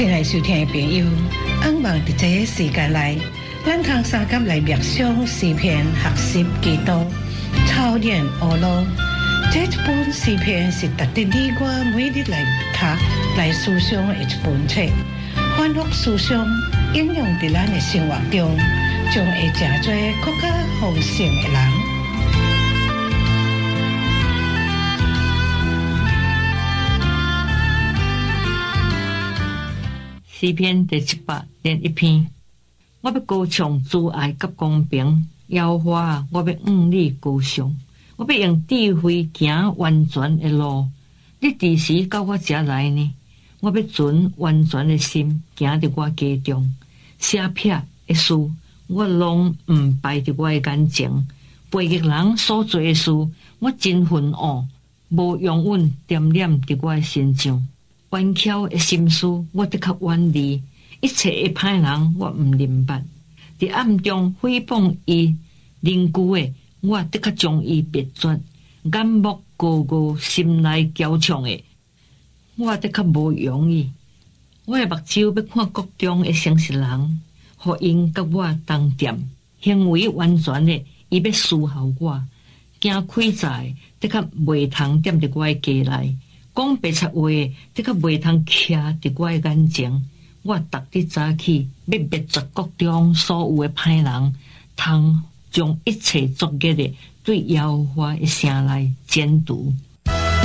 亲爱收听的朋友，盼望伫这个时间内，咱通三甲来默想诗篇，学习基督，操练学路。这一本诗篇是值得你我每日来读、来思想的一本册，反复思想，应用伫咱的生活中，将会成做更加丰盛的人。 诗篇第701篇，我要歌唱慈爱甲公平，耶和华啊，我要向你歌颂，我要用智慧行完全的路。你第时到我遮来呢？我要存完全的心行伫我家中，写撇的事我拢毋摆伫我的眼前。背逆人所做的事，我真愤怒，无永远惦念伫我的心上。弯巧的心思，我得较远离；一切的歹人，我毋明白。伫暗中诽谤伊邻居的，我得较将伊灭绝。眼目高高，心内骄纵的，我得较无容易。我的目睭要看国中的诚实人，互因甲我同店，行为完全的，伊要思考我。惊亏债，得较袂通踮伫我的家内。讲白贼话，得较袂通徛伫我的眼前。我逐日早起，要灭绝国中所有的歹人，通将一切作孽的对耶和华的城内剪除。